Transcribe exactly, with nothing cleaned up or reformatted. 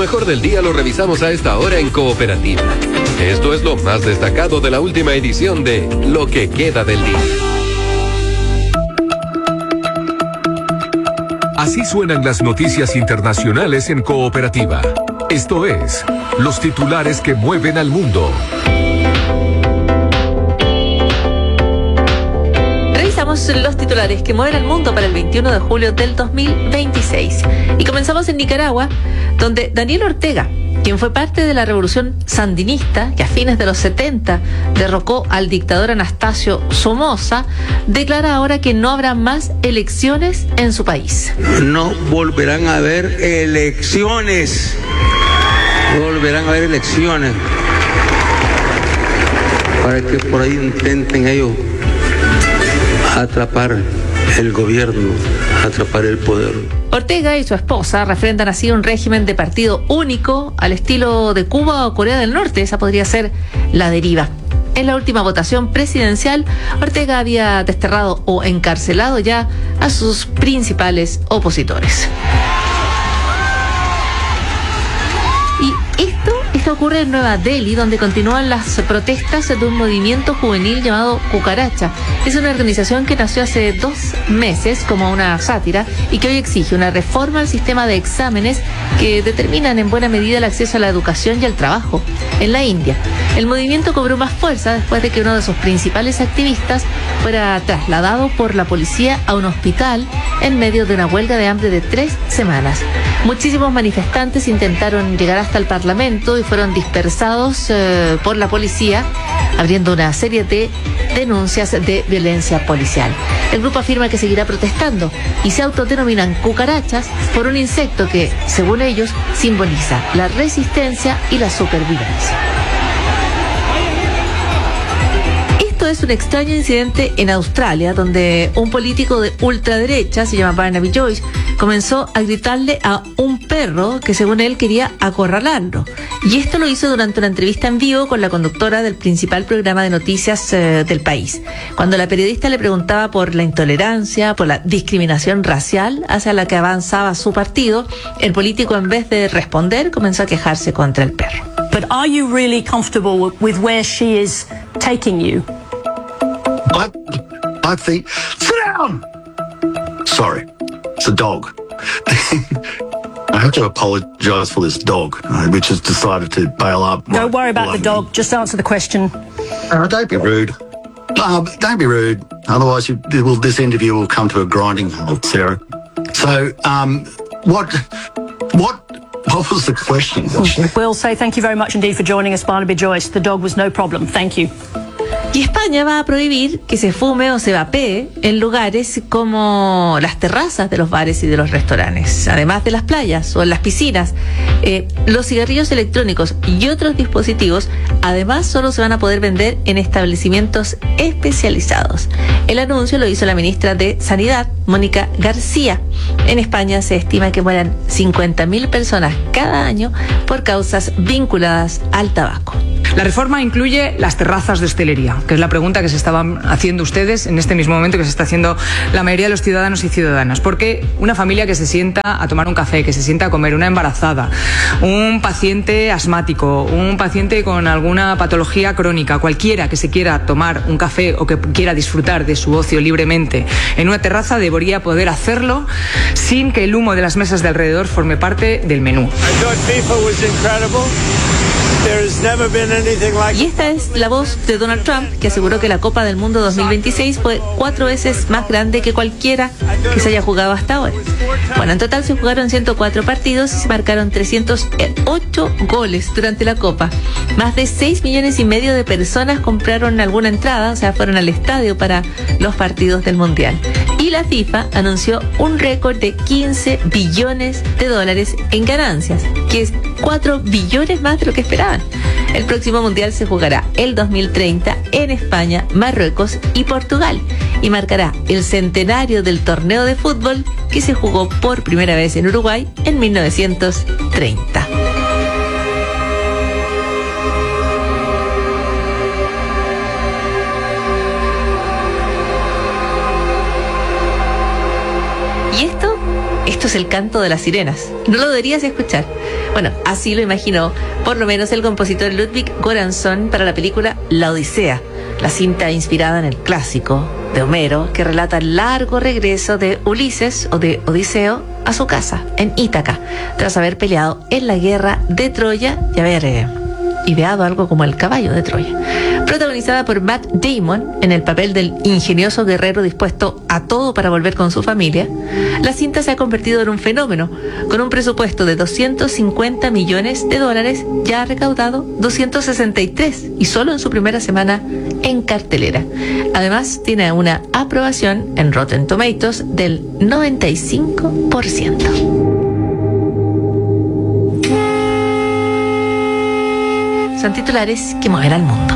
mejor del día lo revisamos a esta hora en Cooperativa. Esto es lo más destacado de la última edición de Lo que queda del día. Así suenan las noticias internacionales en Cooperativa. Esto es, los titulares que mueven al mundo. Revisamos los titulares que mueven al mundo para el veintiuno de julio del dos mil veintiséis. Y comenzamos en Nicaragua, donde Daniel Ortega, quien fue parte de la revolución sandinista que a fines de los setenta derrocó al dictador Anastasio Somoza, declara ahora que no habrá más elecciones en su país. No volverán a haber elecciones. No volverán a haber elecciones. Para que por ahí intenten ellos atrapar el gobierno, atrapar el poder. Ortega y su esposa refrendan así un régimen de partido único al estilo de Cuba o Corea del Norte. Esa podría ser la deriva. En la última votación presidencial, Ortega había desterrado o encarcelado ya a sus principales opositores. Y esto, esto ocurre en Nueva Delhi, donde continúan las protestas de un movimiento juvenil llamado Cucaracha. Es una organización que nació hace dos meses como una sátira y que hoy exige una reforma al sistema de exámenes que determinan en buena medida el acceso a la educación y al trabajo. En la India, el movimiento cobró más fuerza después de que uno de sus principales activistas fuera trasladado por la policía a un hospital en medio de una huelga de hambre de tres semanas. Muchísimos manifestantes intentaron llegar hasta el Parlamento y fueron dispersados eh, por la policía, abriendo una serie de denuncias de violencia policial. El grupo afirma que seguirá protestando y se autodenominan cucarachas por un insecto que, según ellos, simboliza la resistencia y la supervivencia. Esto es un extraño incidente en Australia, donde un político de ultraderecha, se llama Barnaby Joyce, comenzó a gritarle a un perro que según él quería acorralarlo. Y esto lo hizo durante una entrevista en vivo con la conductora del principal programa de noticias eh, del país. Cuando la periodista le preguntaba por la intolerancia, por la discriminación racial hacia la que avanzaba su partido, el político, en vez de responder, comenzó a quejarse contra el perro. But are you really comfortable with where she is taking you? I, I think... Sit down! Sorry, it's a dog. I have to apologise for this dog, uh, which has decided to bail up. Don't worry about the dog, just answer the question. Uh, don't be rude. Uh, don't be rude, otherwise you, well, this interview will come to a grinding halt, Sarah. So, um, what... What... What was the question? We'll say thank you very much indeed for joining us, Barnaby Joyce. The dog was no problem. Thank you. Y España va a prohibir que se fume o se vapee en lugares como las terrazas de los bares y de los restaurantes, además de las playas o en las piscinas. Eh, los cigarrillos electrónicos y otros dispositivos, además, solo se van a poder vender en establecimientos especializados. El anuncio lo hizo la ministra de Sanidad, Mónica García. En España se estima que mueran cincuenta mil personas cada año por causas vinculadas al tabaco. La reforma incluye las terrazas de hostelería, que es la pregunta que se estaban haciendo ustedes en este mismo momento, que se está haciendo la mayoría de los ciudadanos y ciudadanas. Porque una familia que se sienta a tomar un café, que se sienta a comer, una embarazada, un paciente asmático, un paciente con alguna patología crónica, cualquiera que se quiera tomar un café o que quiera disfrutar de su ocio libremente en una terraza, debería poder hacerlo sin que el humo de las mesas de alrededor forme parte del menú. Y esta es la voz de Donald Trump, que aseguró que la Copa del Mundo dos mil veintiséis fue cuatro veces más grande que cualquiera que se haya jugado hasta ahora. Bueno, en total se jugaron ciento cuatro partidos y se marcaron trescientos ocho goles durante la Copa. Más de seis millones y medio de personas compraron alguna entrada, o sea, fueron al estadio para los partidos del Mundial. Y la FIFA anunció un récord de quince billones de dólares en ganancias, que es cuatro billones más de lo que esperaban. El próximo Mundial se jugará el dos mil treinta en España, Marruecos y Portugal, y marcará el centenario del torneo de fútbol que se jugó por primera vez en Uruguay en mil novecientos treinta. Y esto, esto es el canto de las sirenas. No lo deberías escuchar. Bueno, así lo imaginó por lo menos el compositor Ludwig Göransson para la película La Odisea, la cinta inspirada en el clásico de Homero que relata el largo regreso de Ulises o de Odiseo a su casa en Ítaca tras haber peleado en la guerra de Troya y haber eh, ideado algo como el caballo de Troya. Protagonizada por Matt Damon en el papel del ingenioso guerrero dispuesto a todo para volver con su familia, la cinta se ha convertido en un fenómeno. Con un presupuesto de doscientos cincuenta millones de dólares, ya ha recaudado doscientos sesenta y tres y solo en su primera semana en cartelera. Además, tiene una aprobación en Rotten Tomatoes del noventa y cinco por ciento. Son titulares que mueven al mundo.